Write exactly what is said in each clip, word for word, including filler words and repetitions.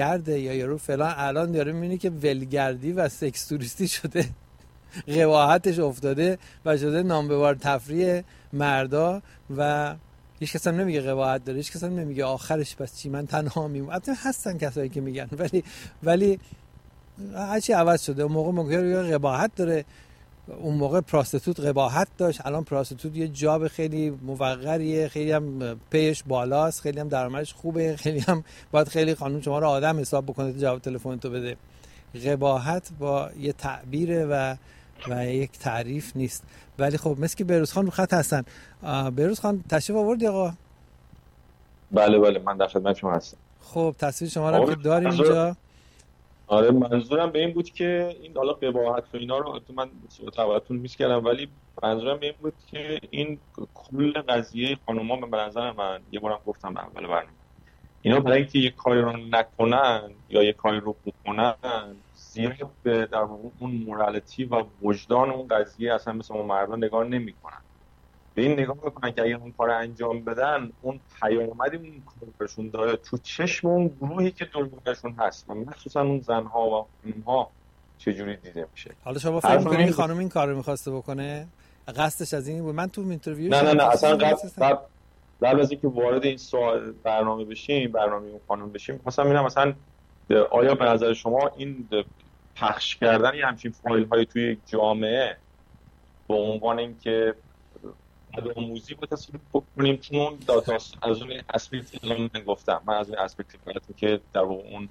ولگرده یا یارو فلان، الان داره میبینی که ولگردی و سکس توریستی شده، قباحتش افتاده و شده نامبر تفریح مردا و هیچ کس هم نمیگه قباحت داره، هیچ کس هم نمیگه آخرش پس چی من تنها میمونم. البته هستن کسایی که میگن، ولی ولی هرچی عوض شده. اون موقع ممکنه قباحت داره، اون موقع پراستیتوت قباحت داشت، الان پراستیتوت یه جاب خیلی موقریه، خیلی هم پیش بالاست، خیلی هم درآمدش خوبه، خیلی هم باید خیلی قانون شما رو آدم حساب بکنه تا جواب تلفن تو بده. قباحت با یه تعبیره و و یک تعریف نیست. ولی خب مثل که بهروز خان رو خط هستن. بهروز خان تشریف آوردی آقا؟ بله بله من در خدمت شما هستم. خب تصویر شما رو که داریم اینجا. آره منظورم به این بود که این حالا قباحت و اینا رو تو من تواتون میس کردم، ولی منظورم به این بود که این کل قضیه خانوما به نظر من، یه بارم گفتم اول برنامه، اینا برای اینکه یه کاری رو نکنن یا یه کاری رو بکنن زیاد به در واقع اون مورالیتی و وجدان اون قضیه اصلا مثل ما مردان نگاه نمی‌کنن. به این نگاه میکنن که اگه اون کار انجام بدن اون پیامدی اون کارشون داره تو چشم اون گروهی که دورشون هست و مخصوصا اون زنها و اونها چجوری دیده میشه. حالا شما فکر می‌کنید این خانم این کارو می‌خواسته بکنه؟ قصدش از این بود؟ من تو اینترویو نه نه نه اصلا قصد قبل از اینکه وارد این سوال برنامه بشیم، برنامه اون خانم بشیم، مثلا میگم مثلا آیا به نظر شما این پخش کردن یه همچین فایل‌های توی یک جامعه به عنوان اینکه آموزی با تصویر بکنیم چون داتا از اون اسپکتی که من گفتم، من از اون اسپکتی فقط که در واقع اون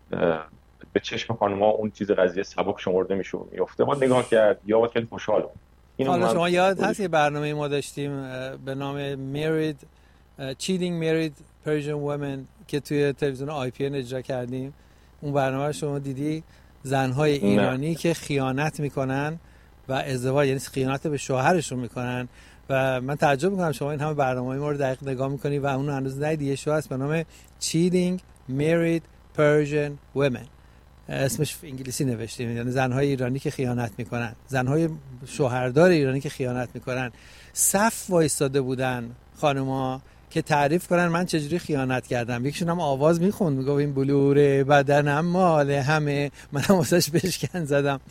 به چشم خانم‌ها اون چیز قضیه سبک شمرده میشه میفته ما نگاه کرد یا باید خیلی خوشحال بود. حالا شما یاد هست یه برنامه ما داشتیم به نام Married Cheating Married Persian Women که توی تلویزیون آی پی ان اجرا کردیم؟ اون برنامه شما دیدی؟ زن‌های ایرانی نه. که خیانت میکنن و ازدواج یعنی خیانت به شوهرشون میکنن و من تعجب میکنم شما این همه برنامه‌های ما رو دقیق نگاه میکنی و اون هنوز ندیدی. یه شو هست به نام Cheating Married Persian Women، اسمش انگلیسی نوشتیم، یعنی زن‌های ایرانی که خیانت میکنن، زن‌های شوهردار ایرانی که خیانت میکنن. صف وایساده بودن خانم‌ها که تعریف کنن من چجوری خیانت کردم. یکیشون هم آواز میخوند میگه این بلوره بدنم مال همه، منم واسش بشکن زدم.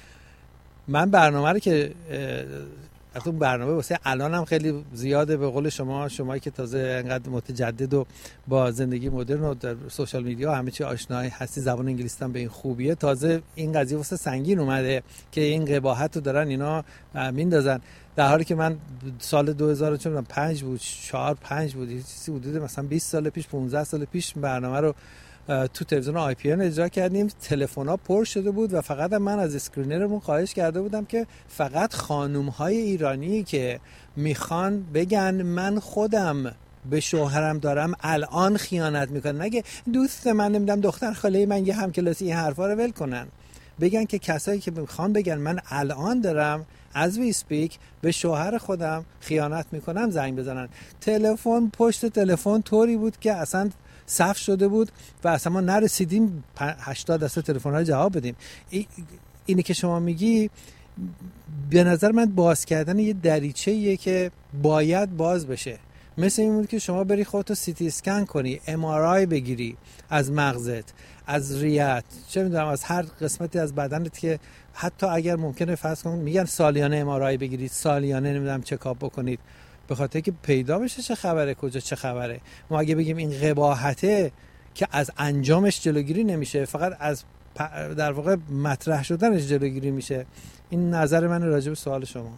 من برنامه رو که اون برنامه واسه الان هم خیلی زیاده، به قول شما شمایی که تازه انقدر متجدد و با زندگی مدرن و در سوشال میدیا همه چی آشنایی هستی، زبان انگلیسی هم به این خوبیه، تازه این قضیه واسه سنگین اومده که این قباحت رو دارن اینا میندازن، در حالی که من سال دو هزار و پنج بود چهار پنج بود یه چیزی حدود مثلا بیست سال پیش پانزده سال پیش برنامه رو تو تلویزیون آی پی ان اجرا کردیم. تلفن‌ها پر شده بود و فقط من از اسکرینرمون خواهش کرده بودم که فقط خانم‌های ایرانی که میخوان بگن من خودم به شوهرم دارم الان خیانت میکنم، نگه دوست من نمیدم دختر خاله من یه همکلاسی این حرفا رو ول کنن، بگن که کسایی که میخوان بگن من الان دارم از وی اسپیک به شوهر خودم خیانت میکنم زنگ بزنن. تلفن پشت تلفن طوری بود که اصلا صف شده بود و اصلا ما نرسیدیم هشتاد درصد تلفن‌ها جواب بدیم. ای اینی که شما میگی به نظر من باز کردن یه دریچه‌ایه که باید باز بشه. مثل این بود که شما بری خودتو سیتی اسکن کنی، ام آر آی بگیری از مغزت، از ریت، چه میدونم از هر قسمتی از بدنت که حتی اگر ممکنه فرض کنید میگن سالیانه ام آر آی بگیرید، سالیانه نمیدونم چکاپ بکنید، به خاطر که پیدا بشه چه خبره کجا چه خبره. ما اگه بگیم این قباحته که از انجامش جلوگیری نمیشه، فقط از در واقع مطرح شدنش جلوگیری میشه. این نظر من راجع به سوال شما.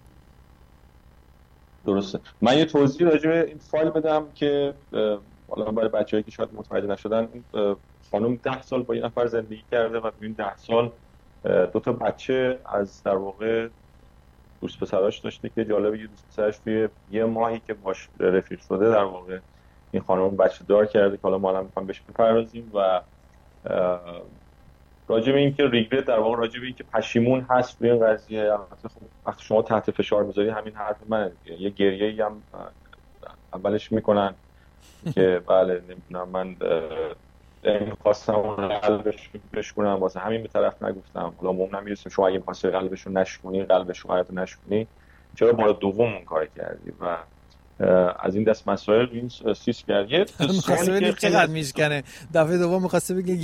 درسته. من یه توضیح راجع به این فایل بدم که حالا برای بچه‌ای که شاید متوجه نشدن، خانم ده سال با این نفر زندگی کرده و این ده سال دو تا بچه از در واقع دوست پسراش داشته که جالبه یه دوست پسرش توی یه ماهی که باش رفیق شده در واقع این خانم بچه دار کرده که حالا ما الان می‌خوایم بهش بپردازیم و راجع به این که ریگرت در واقع راجع به این که پشیمون هست به این قضیه. البته خب وقتی شما تحت فشار میذاری همین حرف من یه گریه‌ای هم اولش میکنن که بله نمیدونم من خواستم اون قلبش بشکنم واسه همین به طرف نگفتم. حالا مهم نمیرسیم شما اگه می‌خواستی قلبش رو نشکنی، قلبش رو نشکنی، چرا بار دوم اون کار کردی؟ و از این دست مسائل این سیس کرد. می‌خواسته بگه چقدر میشکنه، دفعه دوم می‌خواسته بگه